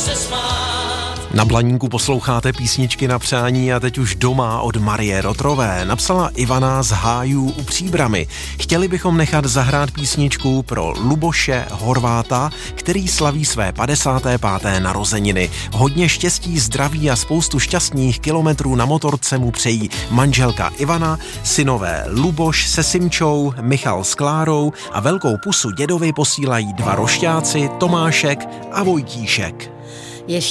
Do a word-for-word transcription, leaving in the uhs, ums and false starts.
se smát. Na Blaníku posloucháte písničky na přání a teď už doma od Marie Rotrové. Napsala Ivana z Hájů u Příbrami. Chtěli bychom nechat zahrát písničku pro Luboše Horváta, který slaví své padesáté páté narozeniny. Hodně štěstí, zdraví a spoustu šťastných kilometrů na motorce mu přejí manželka Ivana, synové Luboš se Simčou, Michal s Klárou a velkou pusu dědovi posílají dva rošťáci, Tomášek a Vojtíšek.